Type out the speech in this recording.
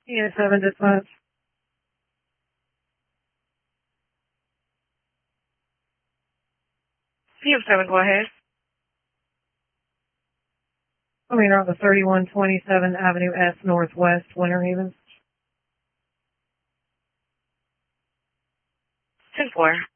Yeah, 7 dispatch. PM7, go ahead. I mean, on the 3127 Avenue S Northwest, Winter Haven. 10-4.